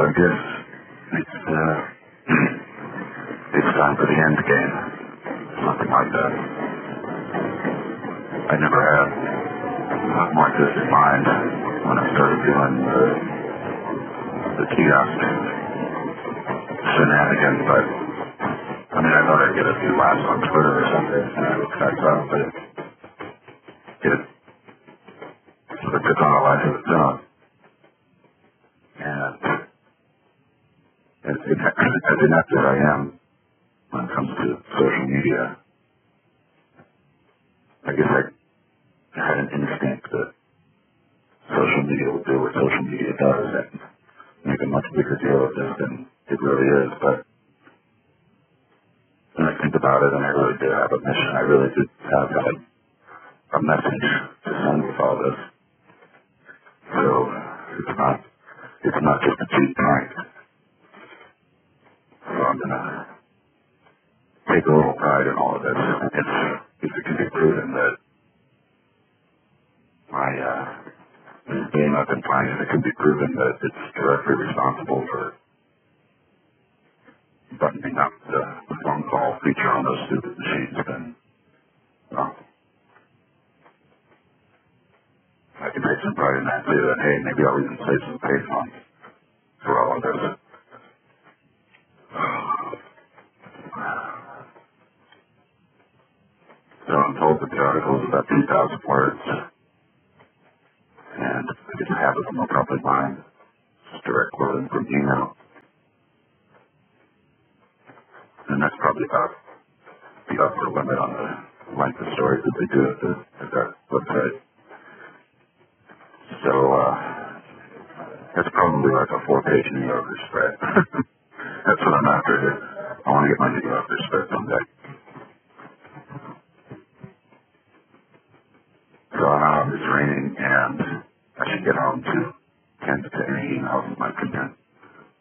I guess it's time for the end game. Something like that. I never had something like this in mind when I started doing the kiosk shenanigans, but I mean, I thought I'd get a few laughs on Twitter or something, and I looked back up, but it sort of took on a life of its own. And as inept as I am when it comes to social media, I guess I had an instinct that social media will do what social media does and make a much bigger deal of this than it really is. But when I think about it, and I really did have a mission, I really did have a message to send with all this. So it's not just a cheap prank. So I'm gonna take a little pride in all of this. If it can be proven that my game I've been playing, if it can be proven that it's directly responsible for buttoning up the phone call feature on those stupid machines, then well, I can take some pride in that too. And hey, maybe I'll even save some pay funds for all of this. So I'm told that the article is about 2,000 words, and I guess half of them are probably mine. It's direct quoting from email. And that's probably about the upper limit on the length of stories that they do at that website. So, that's probably like a 4-page New Yorker spread. That's what I'm after here. I want to get my New Yorker spread someday. So I'm out, it's raining, and I should get home to tend to any emails that might come in.